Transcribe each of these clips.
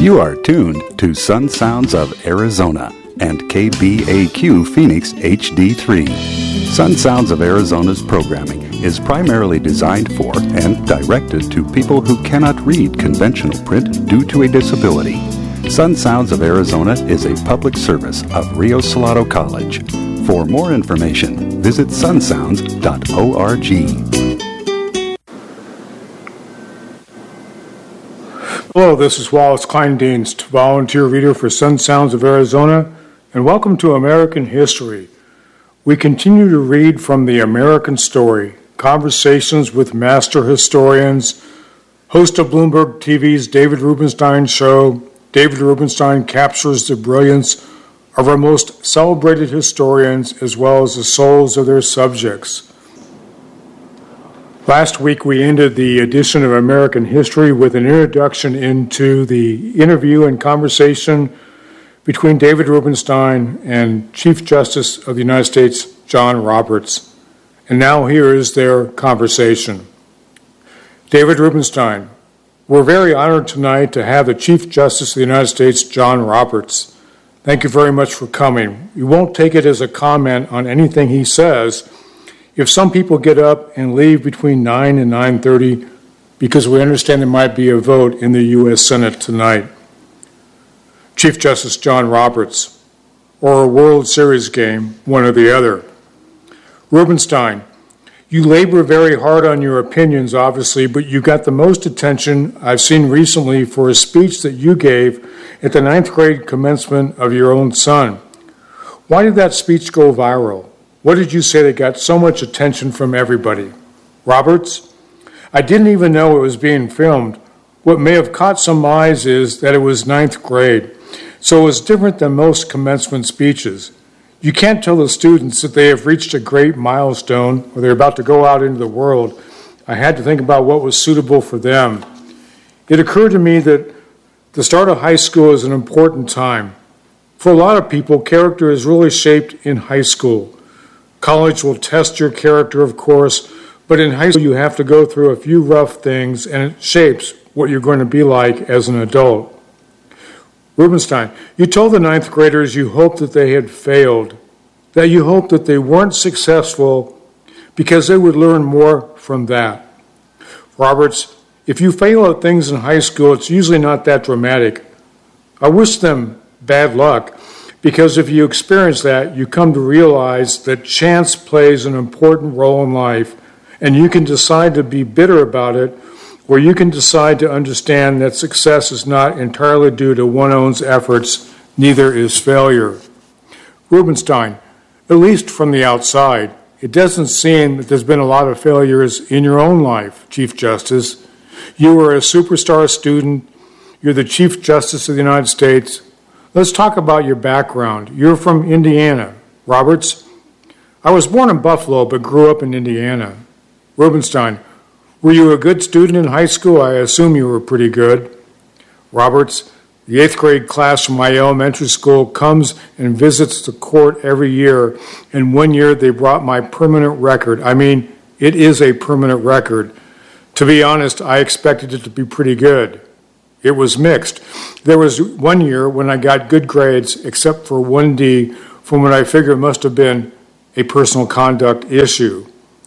You are tuned to Sun Sounds of Arizona and KBAQ Phoenix HD3. Sun Sounds of Arizona's programming is primarily designed for and directed to people who cannot read conventional print due to a disability. Sun Sounds of Arizona is a public service of Rio Salado College. For more information, visit sunsounds.org. Hello, this is Wallace Kleindienst, volunteer reader for Sun Sounds of Arizona, and welcome to American History. We continue to read from the American Story, conversations with master historians, host of Bloomberg TV's David Rubenstein show. David Rubenstein captures the brilliance of our most celebrated historians as well as the souls of their subjects. Last week we ended the edition of American History with an introduction into the interview and conversation between David Rubenstein and Chief Justice of the United States, John Roberts. And now here is their conversation. David Rubenstein, we're very honored tonight to have the Chief Justice of the United States, John Roberts. Thank you very much for coming. We won't take it as a comment on anything he says. If some people get up and leave between 9 and 9:30 because we understand there might be a vote in the U.S. Senate tonight. Chief Justice John Roberts, or a World Series game, one or the other. Rubenstein, you labor very hard on your opinions, obviously, but you got the most attention I've seen recently for a speech that you gave at the 9th grade commencement of your own son. Why did that speech go viral? What did you say that got so much attention from everybody? Roberts, I didn't even know it was being filmed. What may have caught some eyes is that it was 9th grade, so it was different than most commencement speeches. You can't tell the students that they have reached a great milestone or they're about to go out into the world. I had to think about what was suitable for them. It occurred to me that the start of high school is an important time. For a lot of people, character is really shaped in high school. College will test your character, of course, but in high school you have to go through a few rough things, and it shapes what you're going to be like as an adult. Rubenstein, you told the 9th graders you hoped that they had failed, that you hoped that they weren't successful because they would learn more from that. Roberts, if you fail at things in high school, it's usually not that dramatic. I wish them bad luck. Because if you experience that, you come to realize that chance plays an important role in life, and you can decide to be bitter about it, or you can decide to understand that success is not entirely due to one's own efforts, neither is failure. Rubenstein, at least from the outside, it doesn't seem that there's been a lot of failures in your own life, Chief Justice. You were a superstar student. You're the Chief Justice of the United States. Let's talk about your background. You're from Indiana. Roberts, I was born in Buffalo but grew up in Indiana. Rubenstein, were you a good student in high school? I assume you were pretty good. Roberts, the 8th grade class from my elementary school comes and visits the court every year, and one year they brought my permanent record. I mean, it is a permanent record. To be honest, I expected it to be pretty good. It was mixed. There was one year when I got good grades, except for 1D, from what I figure must have been a personal conduct issue.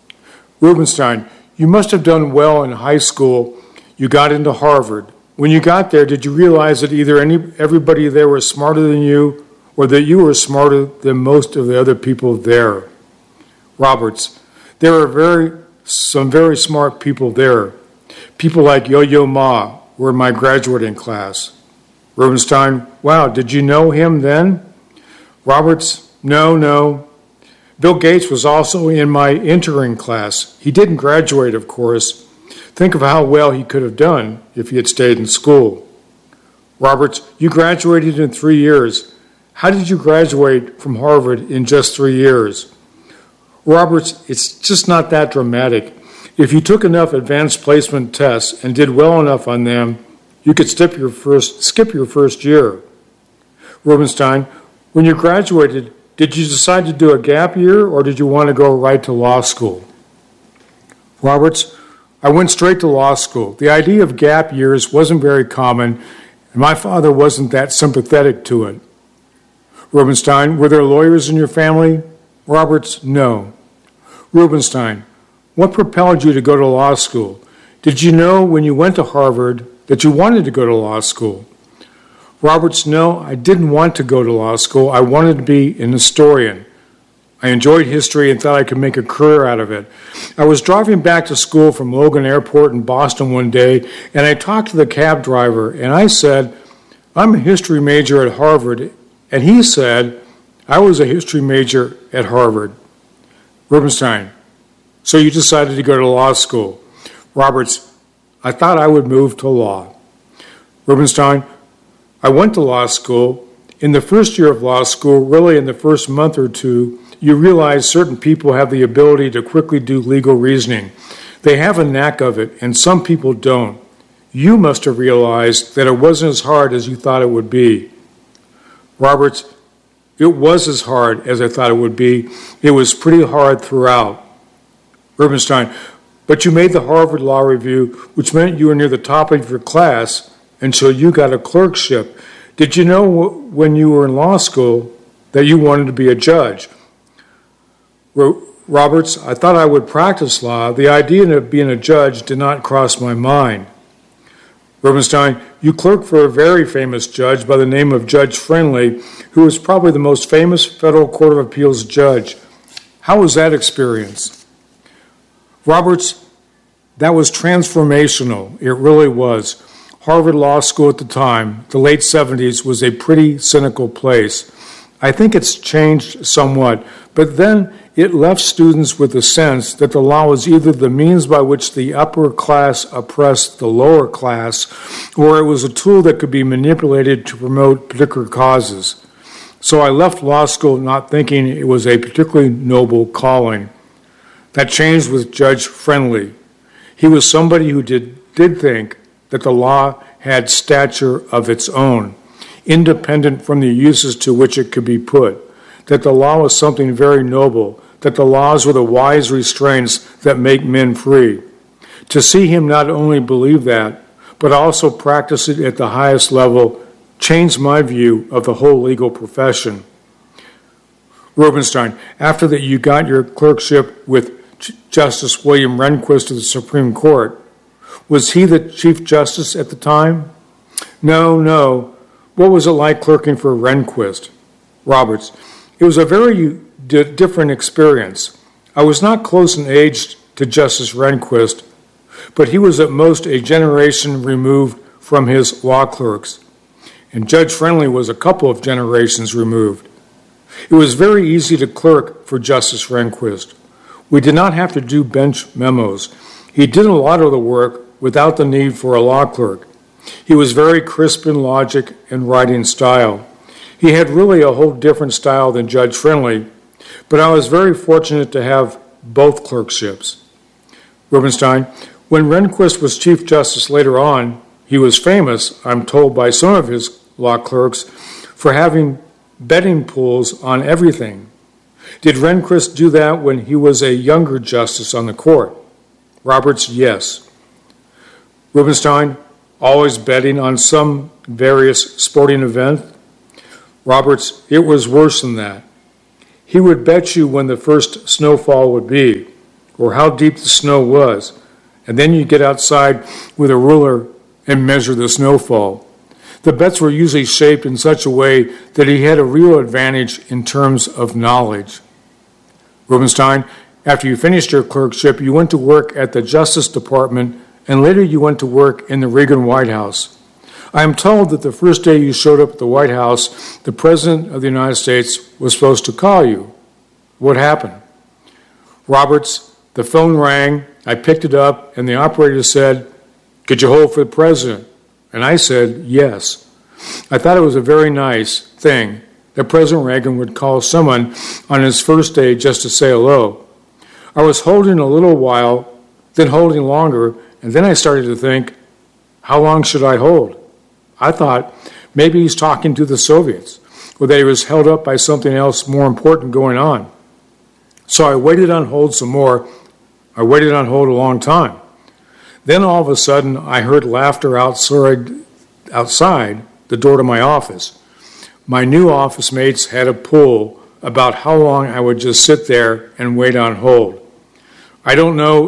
Rubenstein, you must have done well in high school. You got into Harvard. When you got there, did you realize that either everybody there was smarter than you, or that you were smarter than most of the other people there? Roberts, there are some very smart people there. People like Yo-Yo Ma were in my graduating class. Rubenstein, wow, did you know him then? Roberts, no. Bill Gates was also in my entering class. He didn't graduate, of course. Think of how well he could have done if he had stayed in school. Roberts, you graduated in 3 years. How did you graduate from Harvard in just 3 years? Roberts, it's just not that dramatic. If you took enough advanced placement tests and did well enough on them, you could skip your first year. Rubenstein, when you graduated, did you decide to do a gap year or did you want to go right to law school? Roberts, I went straight to law school. The idea of gap years wasn't very common, and my father wasn't that sympathetic to it. Rubenstein, were there lawyers in your family? Roberts, no. Rubenstein, what propelled you to go to law school? Did you know when you went to Harvard that you wanted to go to law school? Roberts, no, I didn't want to go to law school. I wanted to be an historian. I enjoyed history and thought I could make a career out of it. I was driving back to school from Logan Airport in Boston one day, and I talked to the cab driver, and I said, I'm a history major at Harvard, and he said, I was a history major at Harvard. Rubenstein, so you decided to go to law school. Roberts, I thought I would move to law. Rubenstein, I went to law school. In the first year of law school, really in the first month or two, you realize certain people have the ability to quickly do legal reasoning. They have a knack of it, and some people don't. You must have realized that it wasn't as hard as you thought it would be. Roberts, it was as hard as I thought it would be. It was pretty hard throughout. Rubenstein, but you made the Harvard Law Review, which meant you were near the top of your class until you got a clerkship. Did you know when you were in law school that you wanted to be a judge? Roberts, I thought I would practice law. The idea of being a judge did not cross my mind. Rubenstein, you clerked for a very famous judge by the name of Judge Friendly, who was probably the most famous federal court of appeals judge. How was that experience? Roberts, that was transformational. It really was. Harvard Law School at the time, the late 70s, was a pretty cynical place. I think it's changed somewhat, but then it left students with the sense that the law was either the means by which the upper class oppressed the lower class, or it was a tool that could be manipulated to promote particular causes. So I left law school not thinking it was a particularly noble calling. That changed with Judge Friendly. He was somebody who did think that the law had stature of its own, independent from the uses to which it could be put, that the law was something very noble, that the laws were the wise restraints that make men free. To see him not only believe that, but also practice it at the highest level, changed my view of the whole legal profession. Rubenstein, after that you got your clerkship with Justice William Rehnquist of the Supreme Court, was he the Chief Justice at the time? No. What was it like clerking for Rehnquist? Roberts, it was a very different experience. I was not close in age to Justice Rehnquist, but he was at most a generation removed from his law clerks, and Judge Friendly was a couple of generations removed. It was very easy to clerk for Justice Rehnquist. We did not have to do bench memos. He did a lot of the work without the need for a law clerk. He was very crisp in logic and writing style. He had really a whole different style than Judge Friendly, but I was very fortunate to have both clerkships. Rubenstein, when Rehnquist was Chief Justice later on, he was famous, I'm told by some of his law clerks, for having betting pools on everything. Did Rehnquist do that when he was a younger justice on the court? Roberts, yes. Rubenstein, always betting on some various sporting event? Roberts, it was worse than that. He would bet you when the first snowfall would be, or how deep the snow was, and then you get outside with a ruler and measure the snowfall. The bets were usually shaped in such a way that he had a real advantage in terms of knowledge. Rubenstein, after you finished your clerkship, you went to work at the Justice Department, and later you went to work in the Reagan White House. I am told that the first day you showed up at the White House, the President of the United States was supposed to call you. What happened? Roberts, the phone rang, I picked it up, and the operator said, "Could you hold for the President?" And I said, yes. I thought it was a very nice thing that President Reagan would call someone on his first day just to say hello. I was holding a little while, then holding longer, and then I started to think, how long should I hold? I thought maybe he's talking to the Soviets, or that he was held up by something else more important going on. So I waited on hold some more. I waited on hold a long time. Then all of a sudden, I heard laughter outside outside the door to my office. My new office mates had a pool about how long I would just sit there and wait on hold. I don't know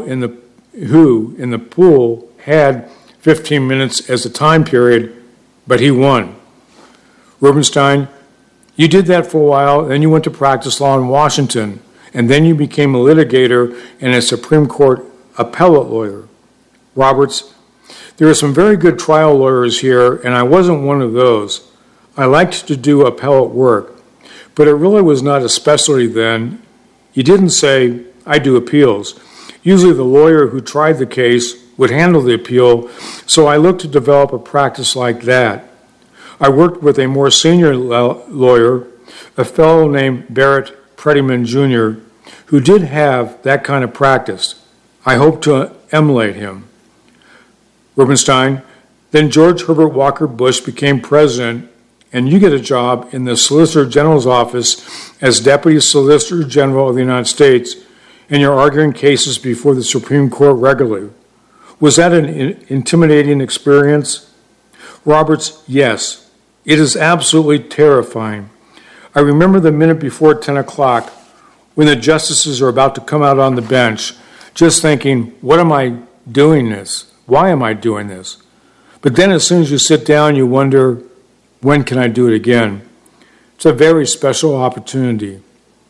who in the pool had 15 minutes as a time period, but he won. Rubenstein, you did that for a while, then you went to practice law in Washington, and then you became a litigator and a Supreme Court appellate lawyer. Roberts, there are some very good trial lawyers here, and I wasn't one of those. I liked to do appellate work, but it really was not a specialty then. You didn't say, I do appeals. Usually the lawyer who tried the case would handle the appeal, so I looked to develop a practice like that. I worked with a more senior lawyer, a fellow named Barrett Prettyman Jr., who did have that kind of practice. I hope to emulate him. Rubenstein, then George Herbert Walker Bush became president, and you get a job in the Solicitor General's office as Deputy Solicitor General of the United States, and you're arguing cases before the Supreme Court regularly. Was that an intimidating experience? Roberts, yes. It is absolutely terrifying. I remember the minute before 10 o'clock when the justices are about to come out on the bench, just thinking, what am I doing this? Why am I doing this? But then as soon as you sit down, you wonder, when can I do it again? It's a very special opportunity.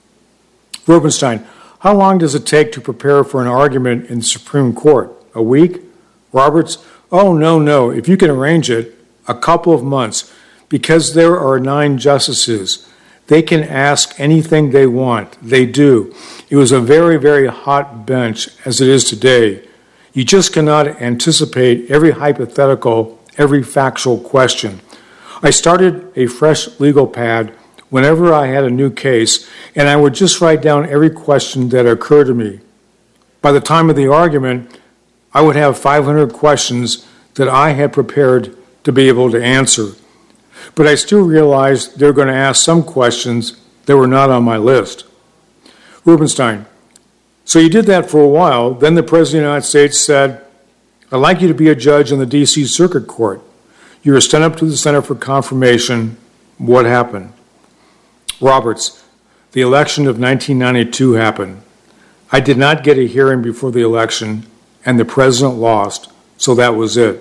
Rubenstein, how long does it take to prepare for an argument in the Supreme Court? A week? Roberts, oh, no. If you can arrange it, a couple of months, because there are 9 justices. They can ask anything they want. They do. It was a very, very hot bench, as it is today. You just cannot anticipate every hypothetical, every factual question. I started a fresh legal pad whenever I had a new case, and I would just write down every question that occurred to me. By the time of the argument, I would have 500 questions that I had prepared to be able to answer. But I still realized they were going to ask some questions that were not on my list. Rubenstein, so you did that for a while. Then the President of the United States said, I'd like you to be a judge in the D.C. Circuit Court. You were sent up to the Center for confirmation. What happened? Roberts, the election of 1992 happened. I did not get a hearing before the election, and the president lost, so that was it.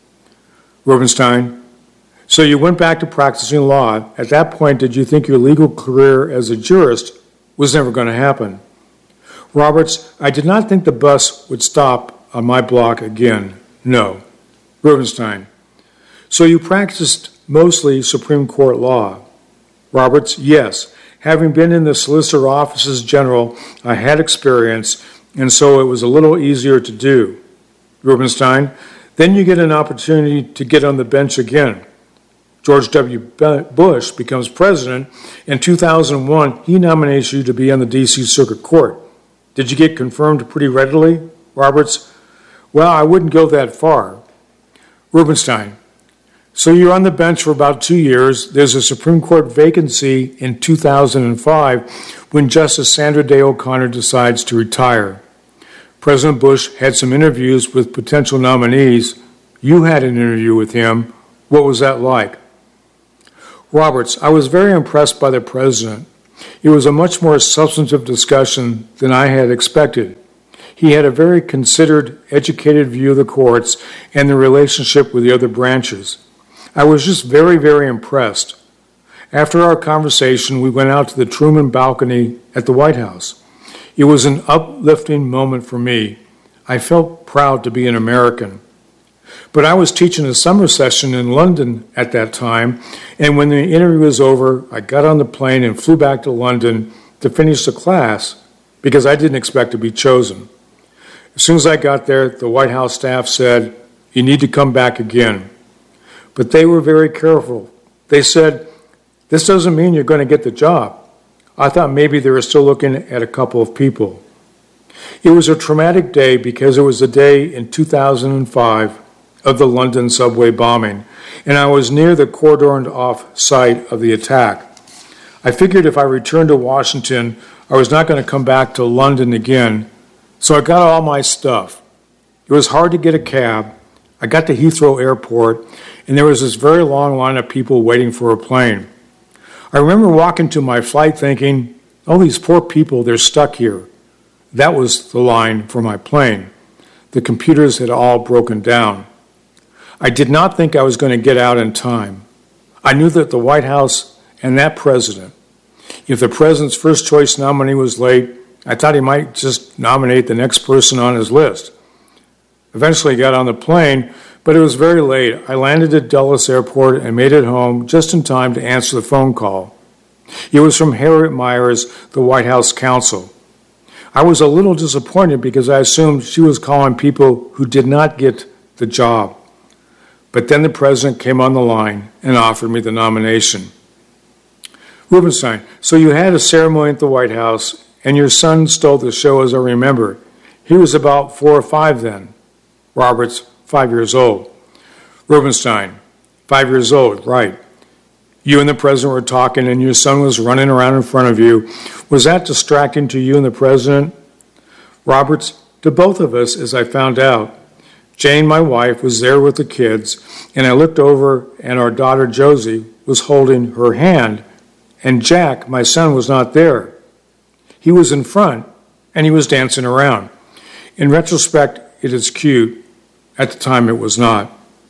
Rubenstein, so you went back to practicing law. At that point, did you think your legal career as a jurist was never going to happen? Roberts, I did not think the bus would stop on my block again. No. Rubenstein, so you practiced mostly Supreme Court law. Roberts, yes. Having been in the solicitor offices general, I had experience, and so it was a little easier to do. Rubenstein, then you get an opportunity to get on the bench again. George W. Bush becomes president. In 2001, he nominates you to be on the D.C. Circuit Court. Did you get confirmed pretty readily? Roberts, well, I wouldn't go that far. Rubenstein, so you're on the bench for about 2 years. There's a Supreme Court vacancy in 2005 when Justice Sandra Day O'Connor decides to retire. President Bush had some interviews with potential nominees. You had an interview with him. What was that like? Roberts, I was very impressed by the president. It was a much more substantive discussion than I had expected. He had a very considered, educated view of the courts and the relationship with the other branches. I was just very, very impressed. After our conversation, we went out to the Truman balcony at the White House. It was an uplifting moment for me. I felt proud to be an American. But I was teaching a summer session in London at that time, and when the interview was over, I got on the plane and flew back to London to finish the class because I didn't expect to be chosen. As soon as I got there, the White House staff said, you need to come back again. But they were very careful. They said, this doesn't mean you're going to get the job. I thought maybe they were still looking at a couple of people. It was a traumatic day because it was the day in 2005 of the London subway bombing, and I was near the cordoned-off site of the attack. I figured if I returned to Washington, I was not going to come back to London again, so I got all my stuff. It was hard to get a cab. I got to Heathrow Airport, and there was this very long line of people waiting for a plane. I remember walking to my flight thinking, oh, these poor people, they're stuck here. That was the line for my plane. The computers had all broken down. I did not think I was going to get out in time. I knew that the White House and that president, if the president's first choice nominee was late, I thought he might just nominate the next person on his list. Eventually I got on the plane, but it was very late. I landed at Dulles Airport and made it home just in time to answer the phone call. It was from Harriet Miers, the White House counsel. I was a little disappointed because I assumed she was calling people who did not get the job. But then the president came on the line and offered me the nomination. Rubenstein, so you had a ceremony at the White House, and your son stole the show, as I remember. He was about 4 or 5 then. Roberts, 5 years old. Rubenstein, 5 years old, right. You and the president were talking, and your son was running around in front of you. Was that distracting to you and the president? Roberts, to both of us, as I found out. Jane, my wife, was there with the kids, and I looked over, and our daughter Josie was holding her hand, and Jack, my son, was not there. He was in front, and he was dancing around. In retrospect, it is cute. At the time, it was not.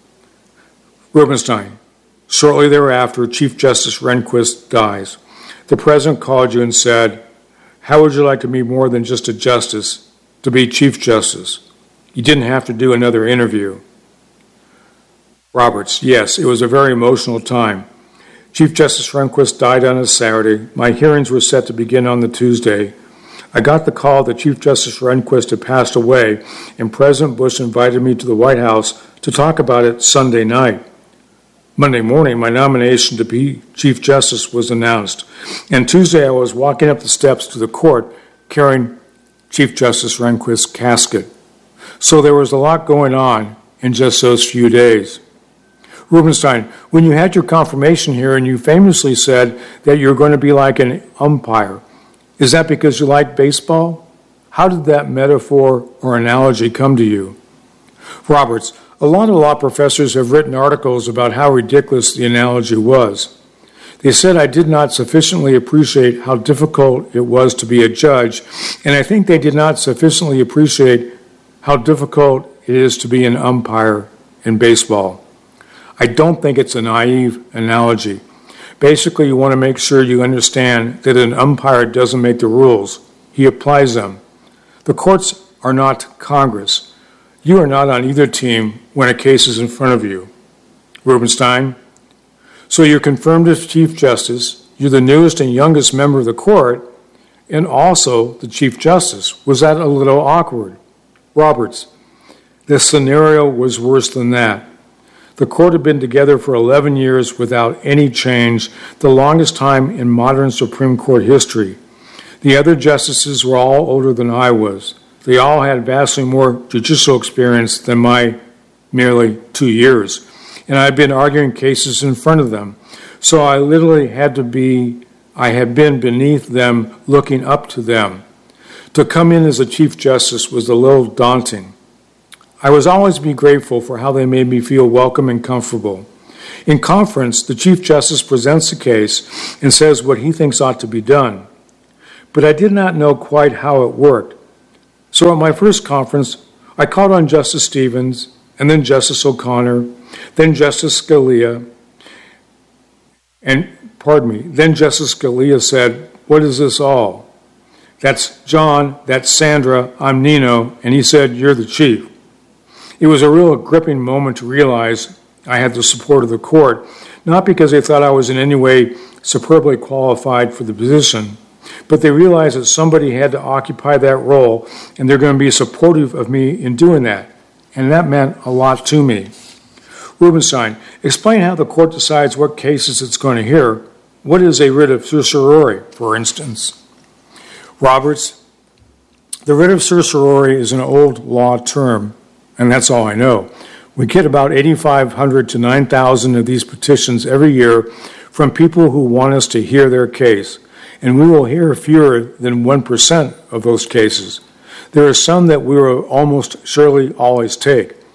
Rubenstein, shortly thereafter, Chief Justice Rehnquist dies. The president called you and said, how would you like to be more than just a justice, to be Chief Justice? You didn't have to do another interview. Roberts, yes, it was a very emotional time. Chief Justice Rehnquist died on a Saturday. My hearings were set to begin on the Tuesday. I got the call that Chief Justice Rehnquist had passed away, and President Bush invited me to the White House to talk about it Sunday night. Monday morning, my nomination to be Chief Justice was announced, and Tuesday I was walking up the steps to the court carrying Chief Justice Rehnquist's casket. So there was a lot going on in just those few days. Rubenstein, when you had your confirmation hearing, you famously said that you're going to be like an umpire. Is that because you like baseball? How did that metaphor or analogy come to you? Roberts, a lot of law professors have written articles about how ridiculous the analogy was. They said I did not sufficiently appreciate how difficult it was to be a judge, and I think they did not sufficiently appreciate how difficult it is to be an umpire in baseball. I don't think it's a naive analogy. Basically, you want to make sure you understand that an umpire doesn't make the rules. He applies them. The courts are not Congress. You are not on either team when a case is in front of you. Rubenstein, so you're confirmed as Chief Justice. You're the newest and youngest member of the court, and also the Chief Justice. Was that a little awkward? Roberts, the scenario was worse than that. The court had been together for 11 years without any change, the longest time in modern Supreme Court history. The other justices were all older than I was. They all had vastly more judicial experience than my merely 2 years, and I had been arguing cases in front of them. So I literally had been beneath them, looking up to them. To come in as a Chief Justice was a little daunting. I was always be grateful for how they made me feel welcome and comfortable. In conference, the Chief Justice presents the case and says what he thinks ought to be done. But I did not know quite how it worked. So at my first conference, I called on Justice Stevens, and then Justice O'Connor, then Justice Scalia, then Justice Scalia said, what is this all? That's John, that's Sandra, I'm Nino, and he said, you're the chief. It was a real gripping moment to realize I had the support of the court, not because they thought I was in any way superbly qualified for the position, but they realized that somebody had to occupy that role, and they're going to be supportive of me in doing that. And that meant a lot to me. Rubenstein, explain how the court decides what cases it's going to hear. What is a writ of certiorari, for instance? Roberts, the writ of certiorari is an old law term, and that's all I know. We get about 8,500 to 9,000 of these petitions every year from people who want us to hear their case, and we will hear fewer than 1% of those cases. There are some that we will almost surely always take.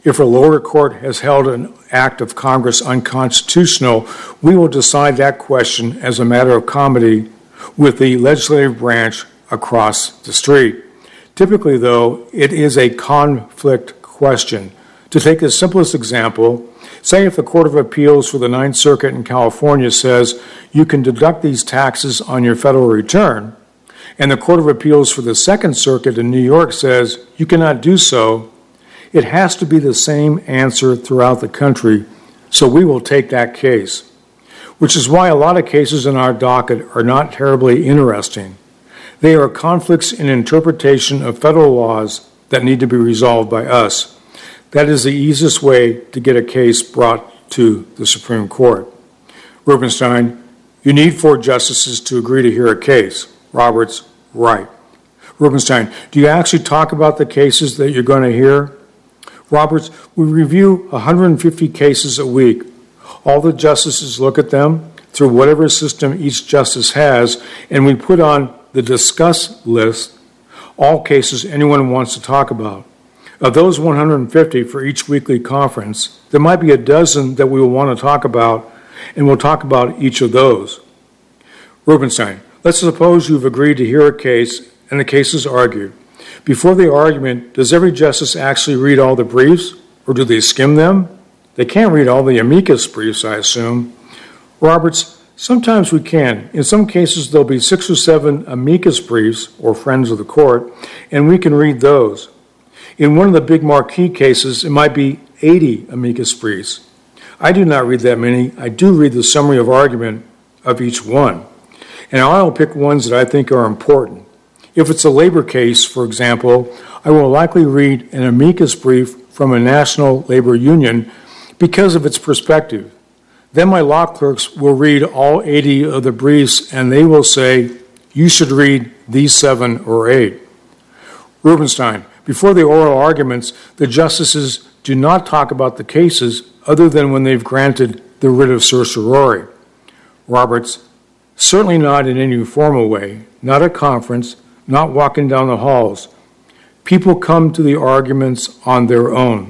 If a lower court has held an act of Congress unconstitutional, we will decide that question as a matter of comity with the legislative branch across the street. Typically, though, it is a conflict question. To take the simplest example, say if the Court of Appeals for the Ninth Circuit in California says you can deduct these taxes on your federal return, and the Court of Appeals for the Second Circuit in New York says you cannot do so, it has to be the same answer throughout the country, so we will take that case. Which is why a lot of cases in our docket are not terribly interesting. They are conflicts in interpretation of federal laws that need to be resolved by us. That is the easiest way to get a case brought to the Supreme Court. Rubenstein, you need 4 justices to agree to hear a case. Roberts, right. Rubenstein, do you actually talk about the cases that you're going to hear? Roberts, we review 150 cases a week. All the justices look at them through whatever system each justice has, and we put on the discuss list all cases anyone wants to talk about. Of those 150 for each weekly conference, there might be a dozen that we will want to talk about, and we'll talk about each of those. Rubenstein, let's suppose you've agreed to hear a case, and the case is argued. Before the argument, does every justice actually read all the briefs, or do they skim them? They can't read all the amicus briefs, I assume. Roberts, sometimes we can. In some cases, there'll be 6 or 7 amicus briefs, or friends of the court, and we can read those. In one of the big marquee cases, it might be 80 amicus briefs. I do not read that many. I do read the summary of argument of each one. And I'll pick ones that I think are important. If it's a labor case, for example, I will likely read an amicus brief from a national labor union because of its perspective. Then my law clerks will read all 80 of the briefs and they will say, you should read these 7 or 8. Rubenstein, before the oral arguments, the justices do not talk about the cases other than when they've granted the writ of certiorari. Roberts, certainly not in any formal way, not at conference, not walking down the halls. People come to the arguments on their own.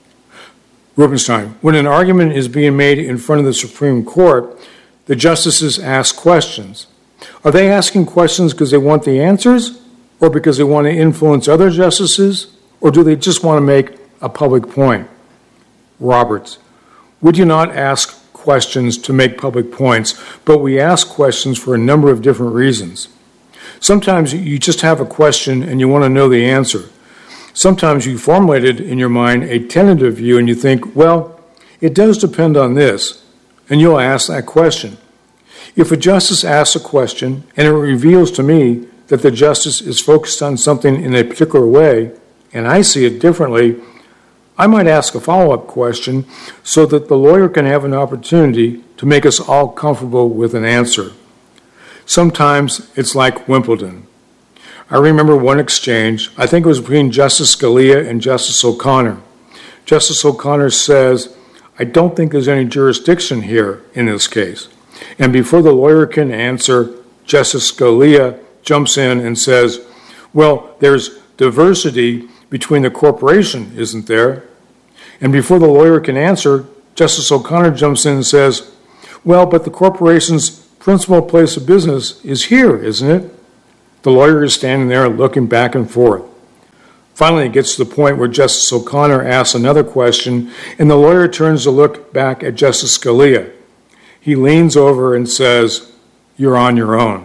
Rubenstein, when an argument is being made in front of the Supreme Court, the justices ask questions. Are they asking questions because they want the answers, or because they want to influence other justices, or do they just want to make a public point? Roberts, we do not ask questions to make public points, but we ask questions for a number of different reasons. Sometimes you just have a question and you want to know the answer. Sometimes you formulated in your mind a tentative view and you think, well, it does depend on this, and you'll ask that question. If a justice asks a question and it reveals to me that the justice is focused on something in a particular way, and I see it differently, I might ask a follow-up question so that the lawyer can have an opportunity to make us all comfortable with an answer. Sometimes it's like Wimbledon. I remember one exchange, I think it was between Justice Scalia and Justice O'Connor. Justice O'Connor says, I don't think there's any jurisdiction here in this case. And before the lawyer can answer, Justice Scalia jumps in and says, well, there's diversity between the corporation, isn't there? And before the lawyer can answer, Justice O'Connor jumps in and says, well, but the corporation's principal place of business is here, isn't it? The lawyer is standing there looking back and forth. Finally, it gets to the point where Justice O'Connor asks another question, and the lawyer turns to look back at Justice Scalia. He leans over and says, you're on your own.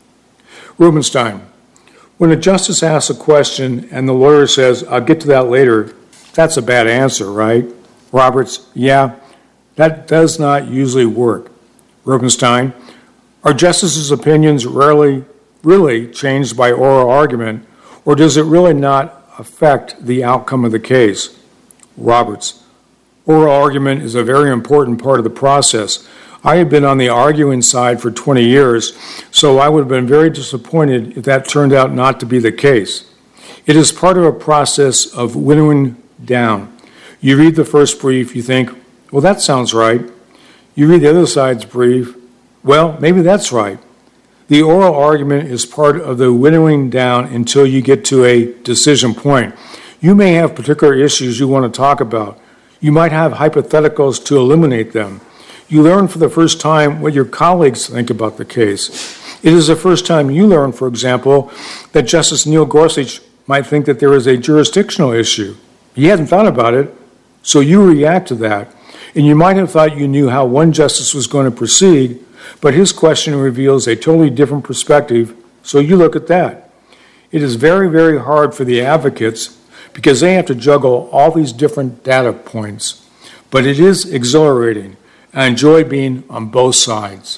Rubenstein, when a justice asks a question and the lawyer says, I'll get to that later, that's a bad answer, right? Roberts, yeah, that does not usually work. Rubenstein, are justices' opinions rarely really changed by oral argument, or does it really not affect the outcome of the case? Roberts, oral argument is a very important part of the process. I have been on the arguing side for 20 years, so I would have been very disappointed if that turned out not to be the case. It is part of a process of winnowing down. You read the first brief, you think, well, that sounds right. You read the other side's brief, well, maybe that's right. The oral argument is part of the winnowing down until you get to a decision point. You may have particular issues you want to talk about. You might have hypotheticals to illuminate them. You learn for the first time what your colleagues think about the case. It is the first time you learn, for example, that Justice Neil Gorsuch might think that there is a jurisdictional issue. He hadn't thought about it, so you react to that. And you might have thought you knew how one justice was going to proceed, but his question reveals a totally different perspective, so you look at that. It is very, very hard for the advocates because they have to juggle all these different data points. But it is exhilarating. I enjoy being on both sides.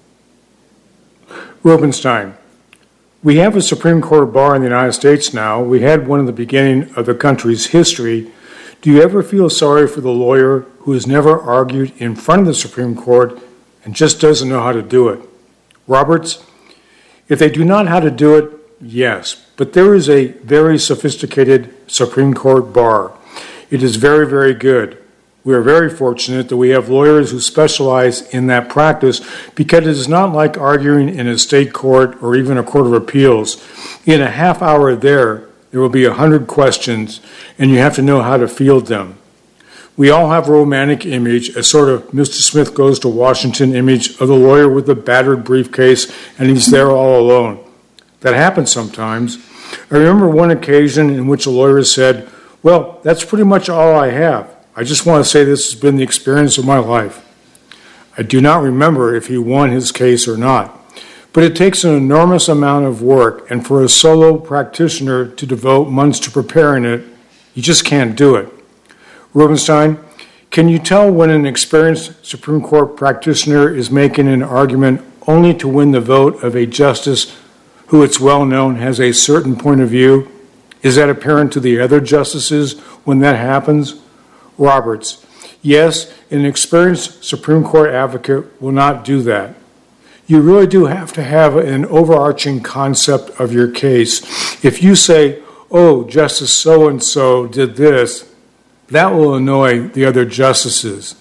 Rubenstein. We have a Supreme Court bar in the United States now. We had one in the beginning of the country's history. Do you ever feel sorry for the lawyer who has never argued in front of the Supreme Court and just doesn't know how to do it? Roberts. If they do not know how to do it, yes. But there is a very sophisticated Supreme Court bar. It is very, very good. We are very fortunate that we have lawyers who specialize in that practice because it is not like arguing in a state court or even a court of appeals. In a half hour there will be 100 questions, and you have to know how to field them. We all have a romantic image, a sort of Mr. Smith Goes to Washington image of the lawyer with the battered briefcase, and he's there all alone. That happens sometimes. I remember one occasion in which a lawyer said, "Well, that's pretty much all I have. I just want to say this has been the experience of my life." I do not remember if he won his case or not, but it takes an enormous amount of work, and for a solo practitioner to devote months to preparing it, you just can't do it. Rubenstein, can you tell when an experienced Supreme Court practitioner is making an argument only to win the vote of a justice who, it's well known, has a certain point of view? Is that apparent to the other justices when that happens? Roberts, yes, an experienced Supreme Court advocate will not do that. You really do have to have an overarching concept of your case. If you say, "Oh, Justice so-and-so did this," that will annoy the other justices.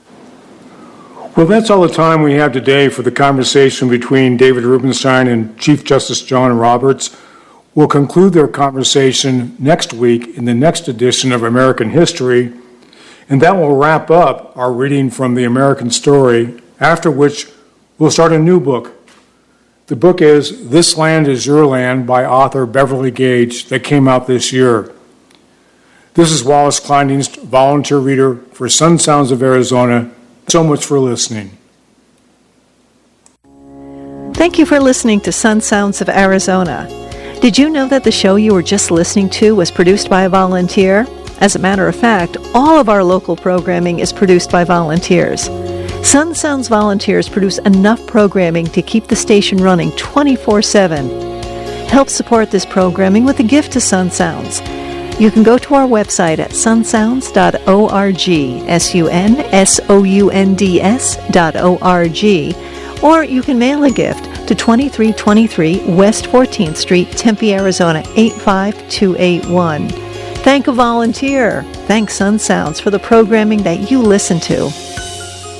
Well, that's all the time we have today for the conversation between David Rubenstein and Chief Justice John Roberts. We'll conclude their conversation next week in the next edition of American History, and that will wrap up our reading from the American Story, after which we'll start a new book. The book is This Land Is Your Land by author Beverly Gage that came out this year. This is Wallace Kleindienst, volunteer reader for Sun Sounds of Arizona. So much for listening. Thank you for listening to Sun Sounds of Arizona. Did you know that the show you were just listening to was produced by a volunteer? As a matter of fact, all of our local programming is produced by volunteers. Sun Sounds volunteers produce enough programming to keep the station running 24/7. Help support this programming with a gift to Sun Sounds. You can go to our website at sunsounds.org, sunsounds.org, or you can mail a gift to 2323 West 14th Street, Tempe, Arizona 85281. Thank a volunteer. Thank Sun Sounds for the programming that you listen to.